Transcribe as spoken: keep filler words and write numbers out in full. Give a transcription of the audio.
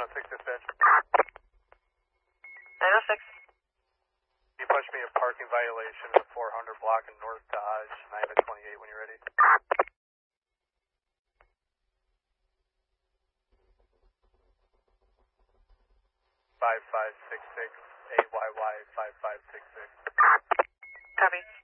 oh six dispatch. nine oh six. You push me a parking violation of four hundred block in North Dodge, nine to twenty-eight when you're ready. five five six six, A Y Y five five six six. Copy.